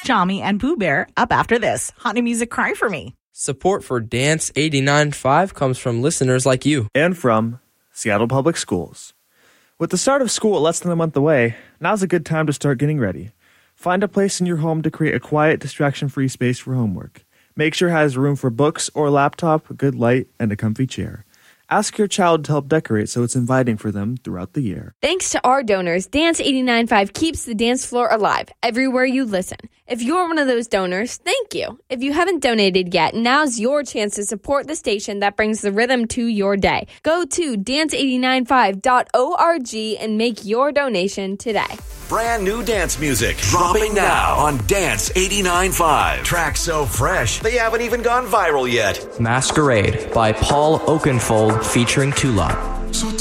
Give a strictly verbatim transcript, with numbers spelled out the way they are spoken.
Jami, and Pooh Bear up after this. Hot New Music, Cry For Me. Support for Dance eighty-nine point five comes from listeners like you. And from Seattle Public Schools. With the start of school less than a month away, now's a good time to start getting ready. Find a place in your home to create a quiet, distraction-free space for homework. Make sure it has room for books or laptop, a good light, and a comfy chair. Ask your child to help decorate so it's inviting for them throughout the year. Thanks to our donors, Dance eighty-nine point five keeps the dance floor alive everywhere you listen. If you're one of those donors, thank you. If you haven't donated yet, now's your chance to support the station that brings the rhythm to your day. Go to dance eight nine five dot org and make your donation today. Brand new dance music dropping now on Dance eighty-nine point five. Tracks so fresh, they haven't even gone viral yet. Masquerade by Paul Oakenfold featuring Tulip.